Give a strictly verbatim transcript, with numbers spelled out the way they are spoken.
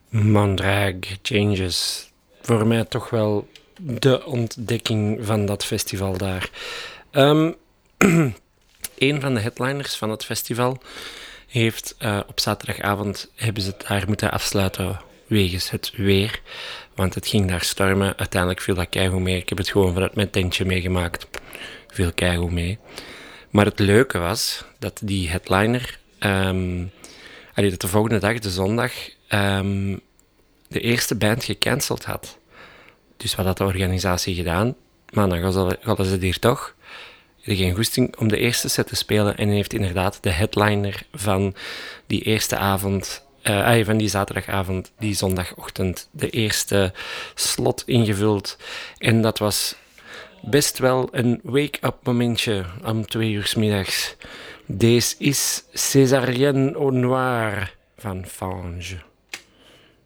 Mandrag Changes. Voor mij toch wel de ontdekking van dat festival daar. Um, een van de headliners van het festival heeft uh, op zaterdagavond hebben ze het daar moeten afsluiten wegens het weer. Want het ging daar stormen. Uiteindelijk viel dat keigoed mee. Ik heb het gewoon vanuit mijn tentje meegemaakt. Viel keigoed mee. Maar het leuke was dat die headliner... Um, allee, dat de volgende dag, de zondag... Um, de eerste band gecanceld had. Dus wat had de organisatie gedaan? Maar dan hadden ze hier toch geen goesting om de eerste set te spelen. En heeft inderdaad de headliner van die eerste avond... Uh, van die zaterdagavond, die zondagochtend, de eerste slot ingevuld. En dat was best wel een wake-up momentje om twee uur 's middags. Deze is Césarienne au Noir van Fange.